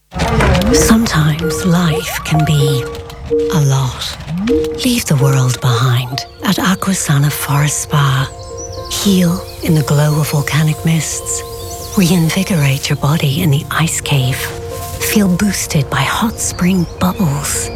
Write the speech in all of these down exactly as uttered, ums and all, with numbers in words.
Sometimes life can be a lot. Leave the world behind at Aquasana Forest Spa. Heal in the glow of volcanic mists. Reinvigorate your body in the ice cave. Feel boosted by hot spring bubbles.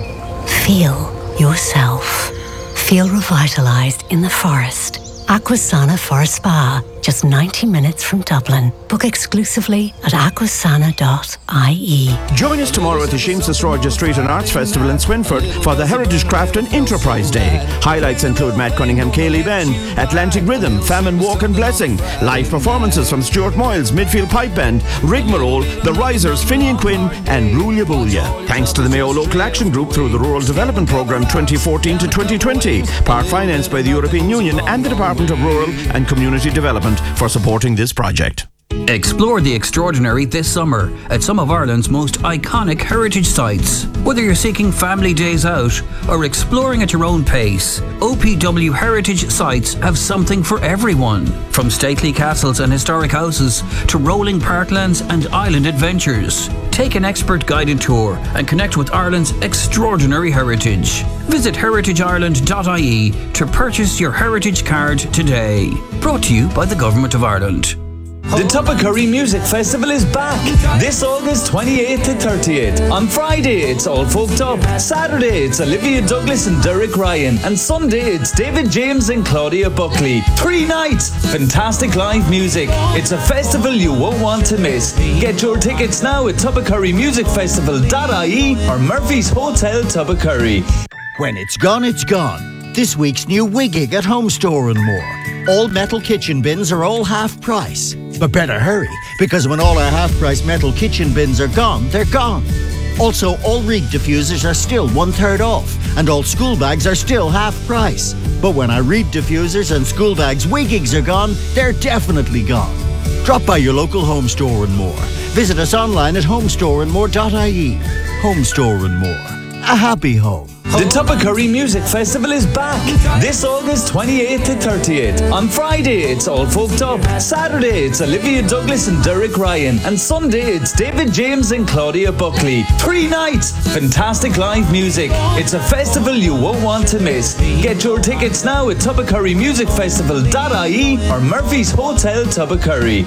Feel yourself. Feel revitalized in the forest. Aquasana Forest Spa, just ninety minutes from Dublin. Book exclusively at aquasana dot I E. Join us tomorrow at the Seamses Roger Street and Arts Festival in Swinford for the Heritage Craft and Enterprise Day. Highlights include Matt Cunningham Cayley Band, Atlantic Rhythm, Famine Walk and Blessing, live performances from Stuart Moyles, Midfield Pipe Band, Rigmarole, The Risers, Finian Quinn and Rulia Boolia. Thanks to the Mayo Local Action Group through the Rural Development Programme twenty fourteen to twenty twenty, part financed by the European Union and the Department of Rural and Community Development for supporting this project. Explore the extraordinary this summer at some of Ireland's most iconic heritage sites. Whether you're seeking family days out or exploring at your own pace, O P W Heritage Sites have something for everyone. From stately castles and historic houses to rolling parklands and island adventures. Take an expert guided tour and connect with Ireland's extraordinary heritage. Visit heritage ireland dot I E to purchase your heritage card today. Brought to you by the Government of Ireland. The Tubbercurry Music Festival is back this August twenty-eighth to thirtieth. On Friday, it's All Folked Up. Saturday, it's Olivia Douglas and Derek Ryan. And Sunday, it's David James and Claudia Buckley. Three nights, fantastic live music. It's a festival you won't want to miss. Get your tickets now at tubbercurry music festival dot I E or Murphy's Hotel Tubbercurry. When it's gone, it's gone. This week's new Wiggig at Home Store and More. All metal kitchen bins are all half price. But better hurry, because when all our half-price metal kitchen bins are gone, they're gone. Also, all Reed diffusers are still one-third off, and all school bags are still half price. But when our Reed diffusers and school bags Wiggigs are gone, they're definitely gone. Drop by your local Home Store and More. Visit us online at home store and more dot I E. Home Store and More. A happy home. The Tubbercurry Music Festival is back this August twenty-eighth to thirtieth. On Friday, it's All Folked Up. Saturday, it's Olivia Douglas and Derek Ryan. And Sunday, it's David James and Claudia Buckley. Three nights, fantastic live music. It's a festival you won't want to miss. Get your tickets now at tubbercurry music festival dot I E or Murphy's Hotel Tubbercurry.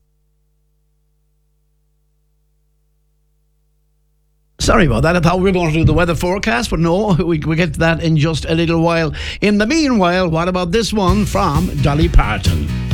Sorry about that. I thought we were going to do the weather forecast, but no, we, we get to that in just a little while. In the meanwhile, what about this one from Dolly Parton?